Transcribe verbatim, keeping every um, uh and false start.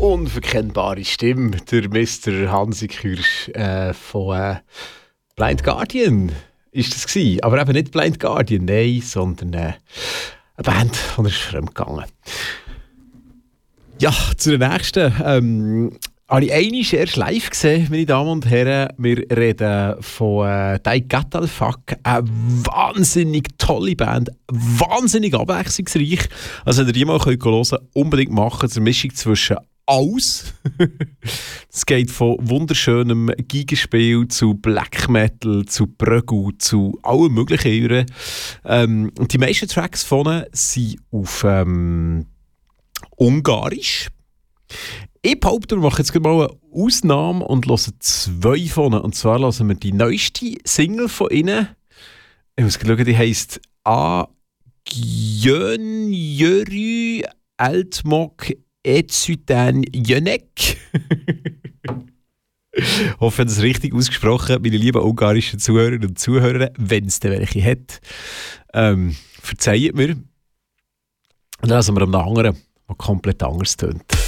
unverkennbare Stimme, der Mister Hansi Kürsch äh, von äh, Blind Guardian ist das gewesen. Aber eben nicht Blind Guardian, nein, sondern äh, eine Band, die ist fremdgegangen. Ja, zu der nächsten. Ähm, habe ich einmal erst live gesehen, meine Damen und Herren. Wir reden von äh, «Die Catalfuck», eine wahnsinnig tolle Band, wahnsinnig abwechslungsreich. Also wenn ihr die mal hören könnt, unbedingt machen. Es ist eine Mischung zwischen alles. Es geht von wunderschönem Gigenspiel zu Black Metal, zu Prögu, zu allem möglichen. Ähm, und die meisten Tracks von ihnen sind auf ähm, Ungarisch. Ich behaupte, wir machen jetzt mal eine Ausnahme und hören zwei von ihnen. Und zwar hören wir die neueste Single von ihnen. Ich muss schauen, die heisst «A Gjönjörü Altmok Etsytän Jönek». Ich hoffe, ich habe das richtig ausgesprochen, meine lieben ungarischen Zuhörerinnen und Zuhörer, wenn es denn welche hat. Ähm, verzeiht mir. Und dann lassen wir am anderen, was komplett anders tönt.